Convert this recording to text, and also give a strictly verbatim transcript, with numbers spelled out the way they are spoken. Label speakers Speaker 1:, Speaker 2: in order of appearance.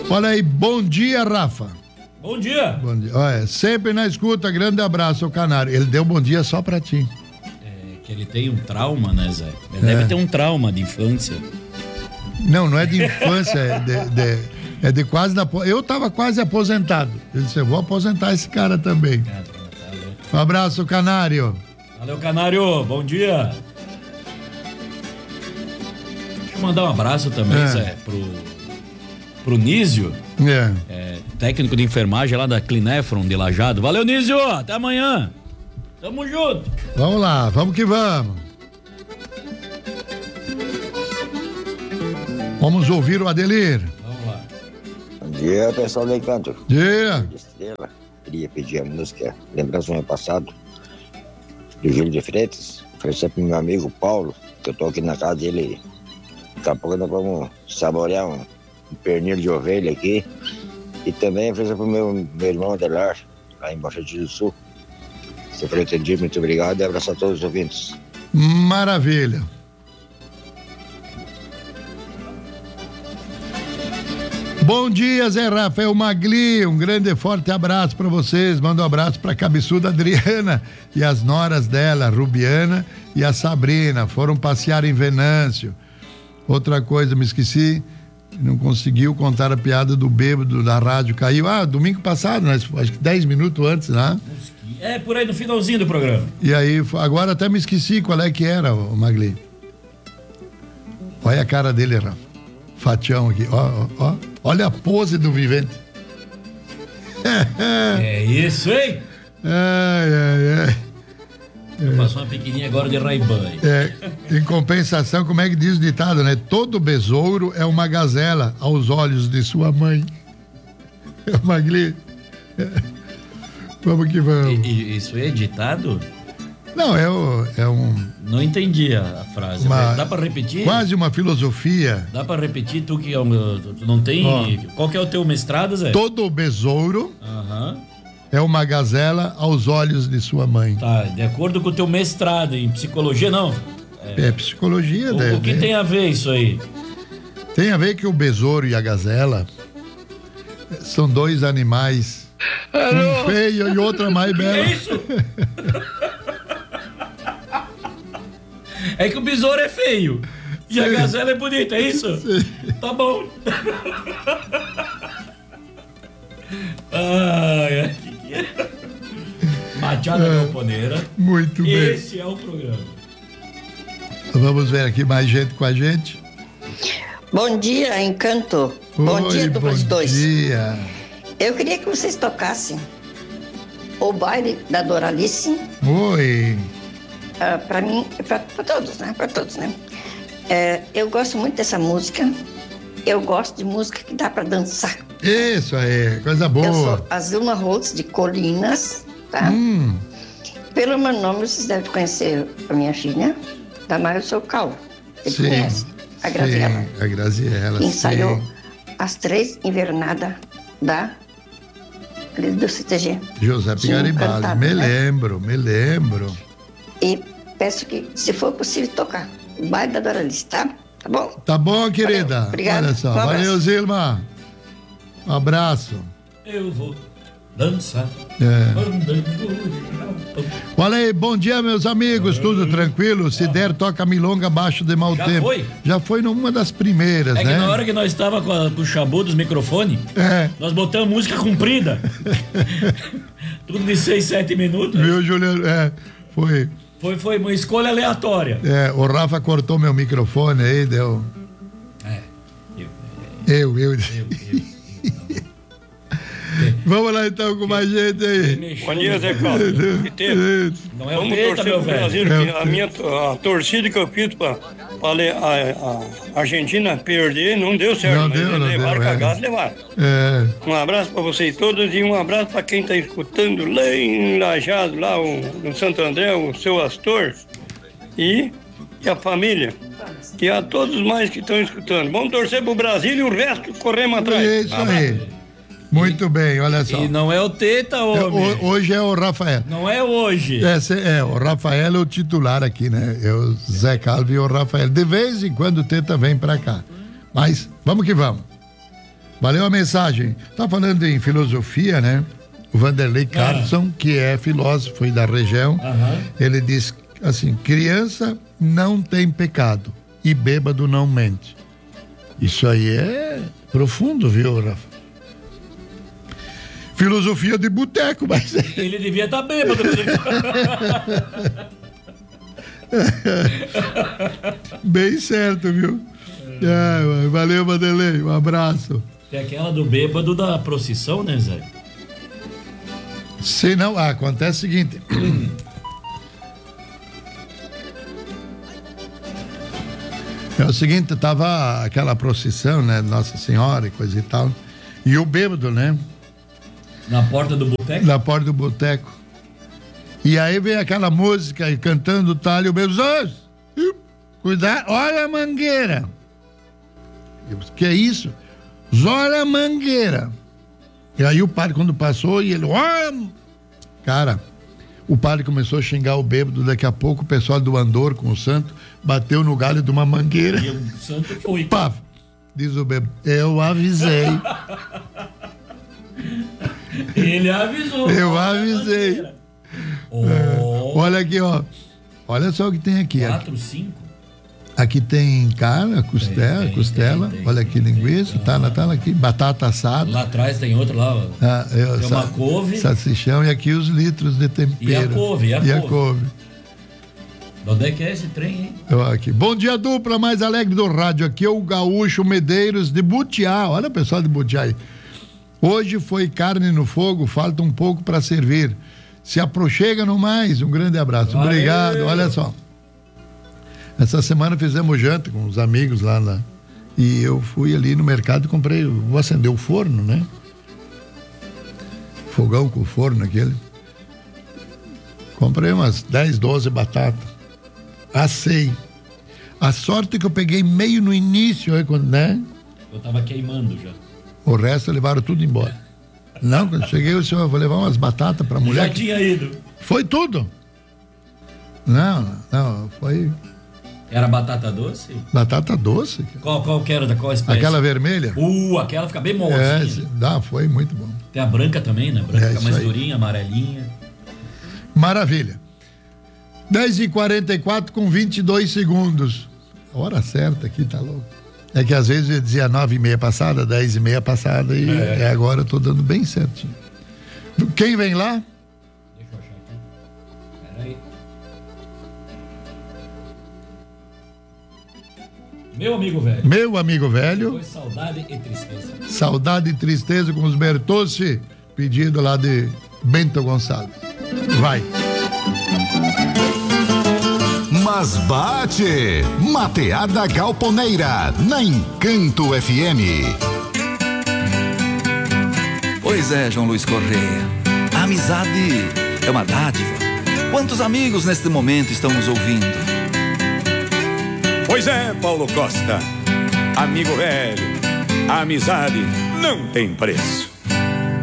Speaker 1: Olha aí, bom dia, Rafa.
Speaker 2: Bom dia.
Speaker 1: Bom dia. Olha, sempre na escuta, grande abraço ao Canário. Ele deu bom dia só pra ti.
Speaker 2: É que ele tem um trauma, né, Zé? Ele
Speaker 1: É.
Speaker 2: deve ter um trauma de infância.
Speaker 1: Não, não é de infância, é de, de, é de quase da... Eu tava quase aposentado. Eu disse, eu vou aposentar esse cara também. Um abraço, Canário.
Speaker 2: Valeu, Canário. Bom dia. Deixa eu mandar um abraço também,
Speaker 1: É.
Speaker 2: Zé, pro, pro Nísio,
Speaker 1: É.
Speaker 2: é, técnico de enfermagem lá da Clinefron de Lajado. Valeu, Nísio. Até amanhã. Tamo junto.
Speaker 1: Vamos lá, vamos que vamos. Vamos ouvir o Adelir.
Speaker 2: Vamos lá.
Speaker 3: Bom dia, pessoal do Encanto.
Speaker 1: Dia.
Speaker 3: Estrela. Queria pedir a música Lembrança do Ano Passado, do Júlio de Freitas. Oferecer pro meu amigo Paulo, que eu tô aqui na casa dele. Daqui a pouco nós vamos saborear um, um pernil de ovelha aqui. E também oferecer pro meu, meu irmão Adelar, lá em Baixadinho do Sul. Se for entendido, muito obrigado e abraço a todos os ouvintes.
Speaker 1: Maravilha. Bom dia, Zé Rafael Magli, um grande e forte abraço para vocês. Manda um abraço para a cabeçuda Adriana e as noras dela, a Rubiana e a Sabrina. Foram passear em Venâncio. Outra coisa, me esqueci, não conseguiu contar a piada do bêbado da rádio. Caiu, ah, domingo passado, né? Acho que dez minutos antes, né?
Speaker 2: É, por aí no finalzinho do programa.
Speaker 1: E aí, agora até me esqueci qual é que era, o Magli. Olha a cara dele, Rafa. Fatião aqui, ó, ó, ó. Olha a pose do vivente.
Speaker 2: É isso, hein?
Speaker 1: Ai, ai, ai.
Speaker 2: Passou uma pequenininha agora de Ray-Ban.
Speaker 1: É, em compensação, como é que diz o ditado, né? Todo besouro é uma gazela aos olhos de sua mãe. É o Magli. É. Vamos que vamos.
Speaker 2: E, e, isso é ditado?
Speaker 1: Não, é, o, é um...
Speaker 2: Não entendi a, a frase.
Speaker 1: Uma,
Speaker 2: Dá pra repetir?
Speaker 1: Quase uma filosofia.
Speaker 2: Dá pra repetir, tu que é um, tu não tem...
Speaker 1: Ó.
Speaker 2: Qual que é o teu mestrado, Zé?
Speaker 1: Todo besouro
Speaker 2: Aham.
Speaker 1: é uma gazela aos olhos de sua mãe.
Speaker 2: Tá, de acordo com o teu mestrado em psicologia, não?
Speaker 1: É, psicologia,
Speaker 2: O,
Speaker 1: né?
Speaker 2: o que tem a ver isso aí?
Speaker 1: Tem a ver que o besouro e a gazela são dois animais. Um feio e outro mais belo.
Speaker 2: É isso? É que o besouro é feio e a gazela é bonita, é isso?
Speaker 1: Sim.
Speaker 2: Tá bom. Ai, ai, que que é? Machada Galponeira.
Speaker 1: Muito bem.
Speaker 2: Esse é o programa.
Speaker 1: Vamos ver aqui mais gente com a gente.
Speaker 4: Bom dia, Encanto. Bom
Speaker 1: Oi,
Speaker 4: dia, dupla
Speaker 1: bom
Speaker 4: de dois.
Speaker 1: dia.
Speaker 4: Eu queria que vocês tocassem o baile da Doralice.
Speaker 1: Oi.
Speaker 4: Uh, para mim, para todos, né? Para todos, né? É, eu gosto muito dessa música. Eu gosto de música que dá para dançar.
Speaker 1: Isso aí, coisa boa.
Speaker 4: Eu sou a Zilma Holtz, de Colinas, tá?
Speaker 1: Hum.
Speaker 4: Pelo meu nome, vocês devem conhecer a minha filha, Damaio Socal. Ele
Speaker 1: Sim,
Speaker 4: conhece, a Graziela.
Speaker 1: Sim, a Graziela,
Speaker 4: Que ensaiou
Speaker 1: sim.
Speaker 4: as três invernadas da do C T G.
Speaker 1: José
Speaker 4: Sim,
Speaker 1: Garibaldi,
Speaker 4: cantado,
Speaker 1: me
Speaker 4: né?
Speaker 1: lembro, me lembro.
Speaker 4: E peço que, se for possível, tocar o baile da Doralice, tá? Tá bom?
Speaker 1: Tá bom, querida?
Speaker 4: Valeu, obrigada.
Speaker 1: Olha só,
Speaker 4: Um abraço.
Speaker 1: valeu, Zilma. Um abraço.
Speaker 2: Eu vou dançar.
Speaker 1: É. Olha aí, bom dia, meus amigos, tudo tranquilo? Se der, toca milonga abaixo de mau
Speaker 2: Já
Speaker 1: tempo.
Speaker 2: foi?
Speaker 1: Já foi numa das primeiras,
Speaker 2: É que
Speaker 1: né?
Speaker 2: na hora que nós estava com, a- com o chabu dos microfones,
Speaker 1: É.
Speaker 2: nós botamos música comprida. Tudo de seis, sete minutos.
Speaker 1: Viu, Juliano? É, foi.
Speaker 2: Foi, foi uma escolha aleatória.
Speaker 1: É, o Rafa cortou meu microfone aí, deu.
Speaker 2: É. Eu,
Speaker 1: Eu, eu.
Speaker 2: eu, eu,
Speaker 1: Vamos lá então com mais gente aí.
Speaker 5: Bom dia, Zé Carlos.
Speaker 2: Não é o
Speaker 5: Vamos
Speaker 2: Teta,
Speaker 5: torcer
Speaker 2: meu
Speaker 5: pro
Speaker 2: velho.
Speaker 5: Brasil,
Speaker 1: É o
Speaker 5: que a minha a torcida que eu fiz pra, pra le- a, a Argentina perder não deu certo.
Speaker 1: Não
Speaker 5: mas
Speaker 1: deu,
Speaker 5: eles
Speaker 1: não
Speaker 5: levaram
Speaker 1: deu, é.
Speaker 5: cagaço, levaram.
Speaker 1: É,
Speaker 5: Um abraço pra vocês todos e um abraço pra quem tá escutando lá em Lajado, lá o, no Santo André, o seu Astor e, e a família. E a todos mais que estão escutando. Vamos torcer pro Brasil e o resto corremos atrás.
Speaker 1: é isso aí. Muito bem, olha só.
Speaker 2: E não é o Teta,
Speaker 1: É,
Speaker 2: homem.
Speaker 1: ho- hoje é o Rafael.
Speaker 2: Não é hoje.
Speaker 1: É, cê- é, o Rafael é o titular aqui, né? É o Zé Calvo e o Rafael. De vez em quando o Teta vem pra cá. Mas vamos que vamos. Valeu a mensagem. Tá falando em filosofia, né? O Vanderlei Carlson, ah. que é filósofo da região, uhum. ele diz assim: criança não tem pecado e bêbado não mente. Isso aí é profundo, viu, Rafa? Filosofia de boteco, mas...
Speaker 2: Ele devia estar tá bêbado.
Speaker 1: Bem certo, viu? É, valeu, Vanderlei, um abraço.
Speaker 2: Tem aquela do bêbado da procissão, né, Zé?
Speaker 1: Se não, ah, acontece o seguinte. É o seguinte, tava aquela procissão, né, Nossa Senhora e coisa e tal, e o bêbado, né?
Speaker 2: Na porta do boteco?
Speaker 1: Na porta do boteco. E aí vem aquela música e cantando tal, e o bêbado, cuidado, olha a mangueira. Eu disse, que é isso? Olha a mangueira. E aí o padre, quando passou, e ele, olha... Cara, o padre começou a xingar o bêbado, daqui a pouco o pessoal do Andor com o santo bateu no galho de uma mangueira.
Speaker 2: E o santo foi.
Speaker 1: Pá, diz o bêbado, eu avisei.
Speaker 2: Ele avisou.
Speaker 1: Eu avisei.
Speaker 2: Oh.
Speaker 1: É, olha aqui, ó. Olha só o que tem aqui.
Speaker 2: Quatro, cinco?
Speaker 1: Aqui tem carne, costela,
Speaker 2: tem, tem,
Speaker 1: costela.
Speaker 2: tem, tem,
Speaker 1: olha aqui,
Speaker 2: tem,
Speaker 1: linguiça,
Speaker 2: tem,
Speaker 1: tá, tá aqui, batata assada.
Speaker 2: Lá atrás tem outra lá, ó.
Speaker 1: Ah, eu,
Speaker 2: tem uma couve.
Speaker 1: Salsichão e aqui os litros de tempero.
Speaker 2: E a couve, e a
Speaker 1: e
Speaker 2: couve.
Speaker 1: A couve.
Speaker 2: Onde é que é esse trem, hein?
Speaker 1: Eu aqui. Bom dia, dupla mais alegre do rádio. Aqui é o Gaúcho Medeiros de Butiá. Olha o pessoal de Butiá aí. Hoje foi carne no fogo, falta um pouco para servir. Se aproxega no mais. Um grande abraço. Valeu. Obrigado. Olha só. Essa semana fizemos janta com os amigos lá, lá. E eu fui ali no mercado e comprei. Vou acender o forno, né? Fogão com forno aquele. Comprei umas dez, doze batatas. Assei. A sorte é que eu peguei meio no início, aí, quando, né?
Speaker 2: Eu tava queimando já.
Speaker 1: O resto levaram tudo embora. Não, quando cheguei, o senhor, eu vou levar umas batatas pra mulher.
Speaker 2: Já que... tinha ido.
Speaker 1: Foi tudo. Não, não, foi...
Speaker 2: Era batata doce?
Speaker 1: Batata doce.
Speaker 2: Qual, qual que era, da qual espécie?
Speaker 1: Aquela vermelha.
Speaker 2: Uh, aquela fica bem molinha.
Speaker 1: É, dá, foi muito bom.
Speaker 2: Tem a branca também, né? A branca
Speaker 1: é,
Speaker 2: fica mais
Speaker 1: aí.
Speaker 2: durinha, amarelinha.
Speaker 1: Maravilha. dez e quarenta e quatro com vinte e dois segundos. A hora certa aqui, tá louco. É que às vezes eu dizia nove e meia passada, dez e meia passada e é. É agora eu tô dando bem certinho. Quem vem lá?
Speaker 2: Deixa eu achar aqui. Peraí. Meu amigo velho.
Speaker 1: Meu amigo velho.
Speaker 2: Foi saudade e tristeza.
Speaker 1: Saudade e tristeza com os Bertossi, pedido lá de Bento Gonçalves. Vai.
Speaker 6: Mas bate! Mateada Galponeira, na Encanto F M.
Speaker 7: Pois é, João Luiz Correia. A amizade é uma dádiva. Quantos amigos neste momento estão nos ouvindo?
Speaker 8: Pois é, Paulo Costa. Amigo velho, a amizade não tem preço.